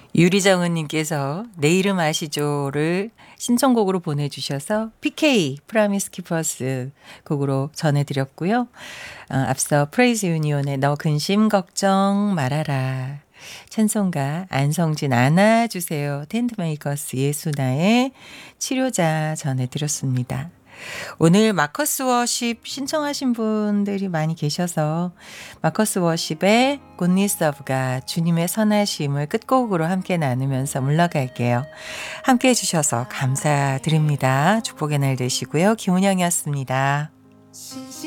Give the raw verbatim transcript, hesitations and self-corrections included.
유리정은님께서 내 이름 아시죠를 신청곡으로 보내주셔서 피케이 프라미스 키퍼스 곡으로 전해드렸고요. 어, 앞서 프레이즈 유니온의 너 근심 걱정 말아라, 찬송가 안성진 안아주세요, 텐트메이커스 예수나의 치료자 전해드렸습니다. 오늘 마커스 워십 신청하신 분들이 많이 계셔서 마커스 워십의 굿니스 오브 갓, 주님의 선하심을 끝곡으로 함께 나누면서 물러갈게요. 함께 해주셔서 감사드립니다. 축복의 날 되시고요. 김은영이었습니다.